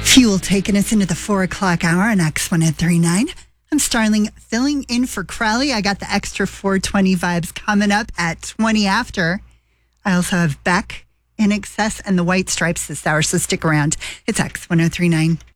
Fuel taking us into the 4 o'clock hour on X1039. I'm Starling filling in for Crowley. I got the extra 420 vibes coming up at 20 after. I also have Beck, In Excess, and the White Stripes this hour, so stick around. It's X1039.